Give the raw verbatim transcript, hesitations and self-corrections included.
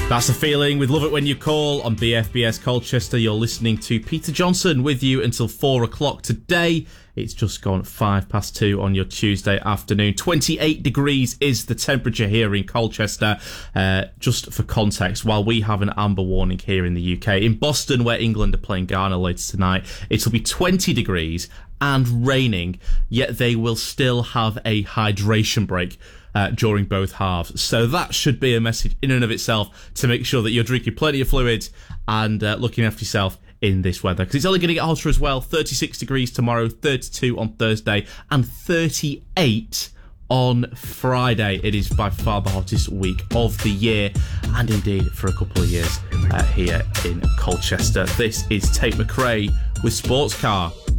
That's the feeling with Love It When You Call on B F B S Colchester. You're listening to Peter Johnson with you until four o'clock today. It's just gone five past two on your Tuesday afternoon. twenty-eight degrees is the temperature here in Colchester. Uh, just for context, while we have an amber warning here in the U K, in Boston, where England are playing Ghana later tonight, it'll be twenty degrees and raining, yet they will still have a hydration break Uh, during both halves. So that should be a message in and of itself to make sure that you're drinking plenty of fluids and uh, looking after yourself in this weather, because it's only going to get hotter as well. thirty-six degrees tomorrow, thirty-two on Thursday, and thirty-eight on Friday. It is by far the hottest week of the year, and indeed for a couple of years uh, here in Colchester. This is Tate McRae with Sports Car.